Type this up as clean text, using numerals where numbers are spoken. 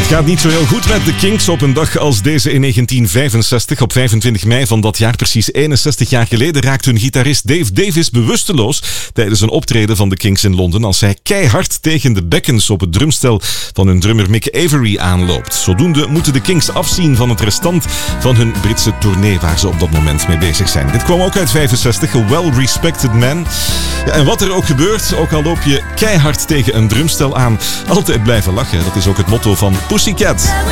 Gaat niet zo heel goed met de Kinks op een dag als deze in 1965. Op 25 mei van dat jaar, precies 61 jaar geleden, raakt hun gitarist Dave Davis bewusteloos tijdens een optreden van de Kinks in Londen als hij keihard tegen de bekkens op het drumstel van hun drummer Mick Avory aanloopt. Zodoende moeten de Kinks afzien van het restant van hun Britse tournee waar ze op dat moment mee bezig zijn. Dit kwam ook uit 65, a well-respected man. Ja, en wat er ook gebeurt, ook al loop je keihard tegen een drumstel aan, altijd blijven lachen. Dat is ook het motto van Pussycat.